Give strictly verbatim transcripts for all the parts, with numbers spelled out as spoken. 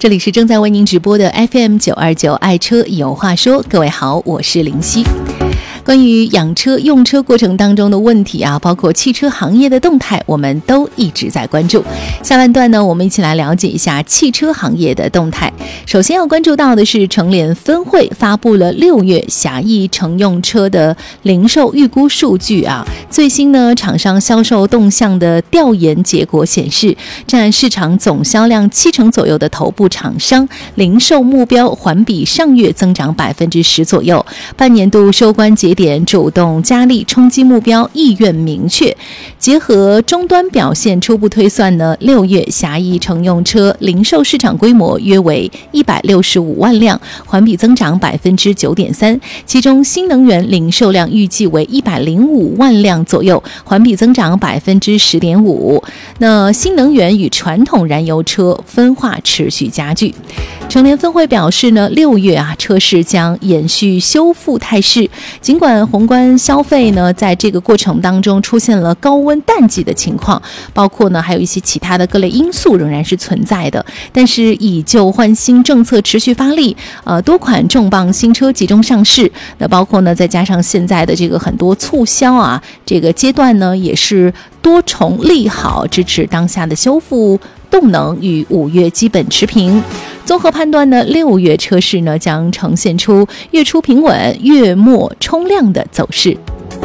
这里是正在为您直播的 F M 九二九爱车有话说，各位好，我是林夕。关于养车用车过程当中的问题啊，包括汽车行业的动态，我们都一直在关注。下半段呢，我们一起来了解一下汽车行业的动态。首先要关注到的是成联分会发布了六月狭义乘用车的零售预估数据啊，最新呢厂商销售动向的调研结果显示，占市场总销量七成左右的头部厂商零售目标环比上月增长百分之十左右，半年度收官节点主动加力冲击目标意愿明确。结合终端表现初步推算呢，六月狭义乘用车零售市场规模约为一百六十五万辆，环比增长百分之九点三。其中新能源零售量预计为一百零五万辆左右，环比增长百分之十点五。那新能源与传统燃油车分化持续加剧。成联分会表示呢，六月啊车市将延续修复态势，尽管宏观消费呢在这个过程当中出现了高温淡季的情况，包括呢还有一些其他的各类因素仍然是存在的，但是以旧换新政策持续发力，呃多款重磅新车集中上市，那包括呢再加上现在的这个很多促销啊，这个阶段呢也是多重利好，支持当下的修复动能与五月基本持平。综合判断呢，六月车市呢将呈现出月初平稳、月末冲量的走势。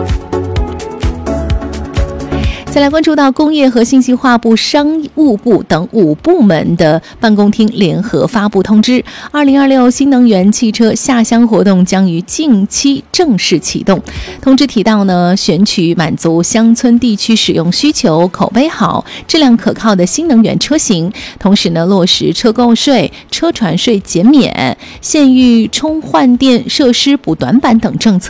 再来关注到工业和信息化部、商务部等五部门的办公厅联合发布通知，二零二六新能源汽车下乡活动将于近期正式启动。通知提到呢，选取满足乡村地区使用需求、口碑好、质量可靠的新能源车型，同时呢落实车购税、车船税减免、县域充换电设施补短板等政策。